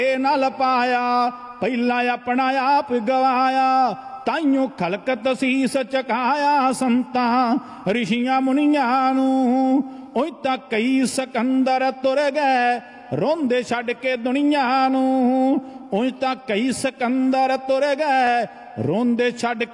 नल पाया पहला अपना आप गवाया ताइयों खलकत सीस चकाया संता ऋषियां मुनियां नूं तां कई सिकंदर तुर गए रोंदे छड़ के दुनिया नूं तां कई सिकंदर तुर गए रोंदे छड़